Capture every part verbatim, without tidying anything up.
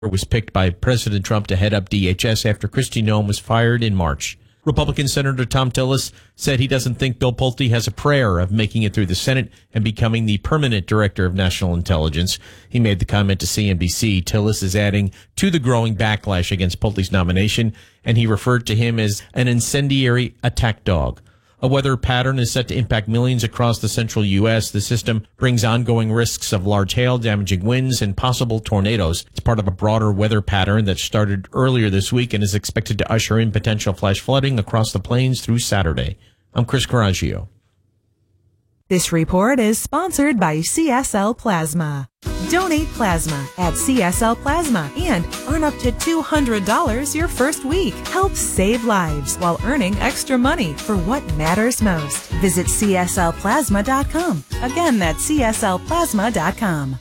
was picked by President Trump to head up D H S after Kristi Noem was fired in March. Republican Senator Thom Tillis said he doesn't think Bill Pulte has a prayer of making it through the Senate and becoming the permanent director of national intelligence. He made the comment to C N B C. Tillis is adding to the growing backlash against Pulte's nomination, and he referred to him as an incendiary attack dog. A weather pattern is set to impact millions across the central U S. The system brings ongoing risks of large hail, damaging winds, and possible tornadoes. It's part of a broader weather pattern that started earlier this week and is expected to usher in potential flash flooding across the plains through Saturday. I'm Chris Coraggio. This report is sponsored by C S L Plasma. Donate plasma at C S L Plasma and earn up to two hundred dollars your first week. Help save lives while earning extra money for what matters most. Visit C S L plasma dot com. Again, that's C S L plasma dot com.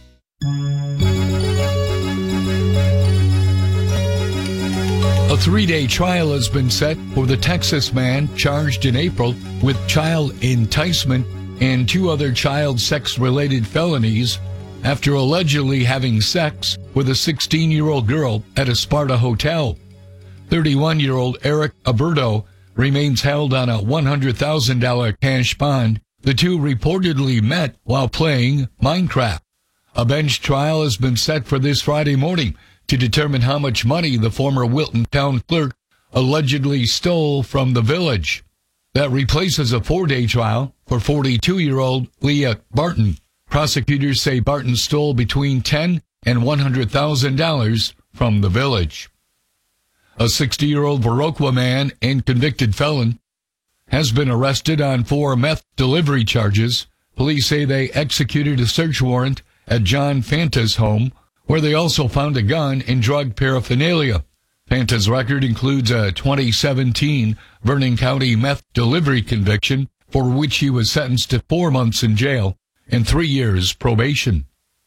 A three-day trial has been set for the Texas man charged in April with child enticement and two other child sex-related felonies after allegedly having sex with a sixteen-year-old girl at a Sparta hotel. thirty-one-year-old Eric Alberto remains held on a one hundred thousand dollars cash bond. The two reportedly met while playing Minecraft. A bench trial has been set for this Friday morning to determine how much money the former Wilton town clerk allegedly stole from the village. That replaces a four-day trial for forty-two-year-old Leah Barton. Prosecutors say Barton stole between ten thousand dollars and one hundred thousand dollars from the village. A sixty-year-old Viroqua man and convicted felon has been arrested on four meth delivery charges. Police say they executed a search warrant at John Fanta's home, where they also found a gun and drug paraphernalia. Fanta's record includes a twenty seventeen Vernon County meth delivery conviction for which he was sentenced to four months in jail and three years probation.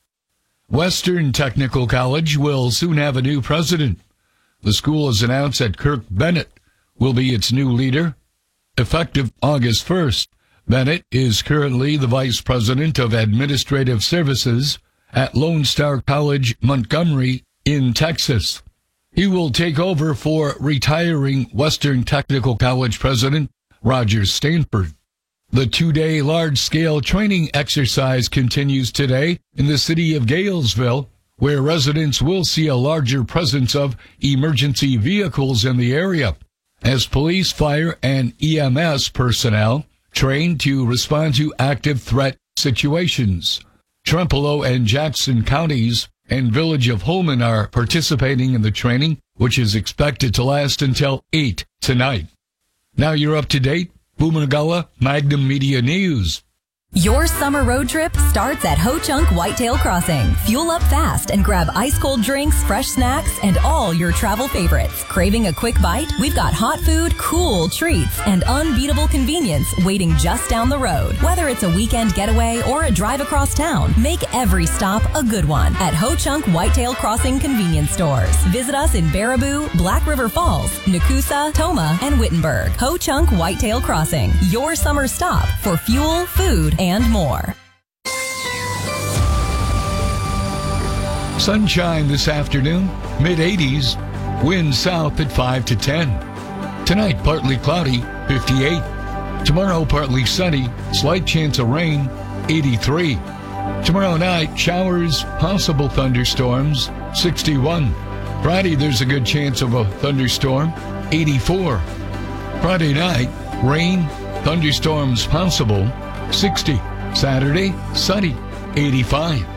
Western Technical College will soon have a new president. The school has announced that Kirk Bennett will be its new leader, effective August first. Bennett is currently the vice president of administrative services at Lone Star College, Montgomery in Texas. He will take over for retiring Western Technical College president Roger Stanford. The two-day large-scale training exercise continues today in the city of Galesville, where residents will see a larger presence of emergency vehicles in the area, as police, fire, and E M S personnel train to respond to active threat situations. Trempealeau and Jackson counties and Village of Holman are participating in the training, which is expected to last until eight tonight. Now you're up to date. Boomergalla, Magnum Media News. Your summer road trip starts at Ho Chunk Whitetail Crossing. Fuel up fast and grab ice-cold drinks, fresh snacks, and all your travel favorites. Craving a quick bite? We've got hot food, cool treats, and unbeatable convenience waiting just down the road. Whether it's a weekend getaway or a drive across town, make every stop a good one at Ho Chunk Whitetail Crossing convenience stores. Visit us in Baraboo, Black River Falls, Nakusa, Toma, and Wittenberg. Ho Chunk Whitetail Crossing, your summer stop for fuel, food, and more. Sunshine this afternoon, mid eighties, wind south at five to ten. Tonight, partly cloudy, fifty-eight. Tomorrow, partly sunny, slight chance of rain, eighty-three. Tomorrow night, showers, possible thunderstorms, sixty-one. Friday, there's a good chance of a thunderstorm, eighty-four. Friday night, rain, thunderstorms possible, sixty. Saturday, sunny, eighty-five.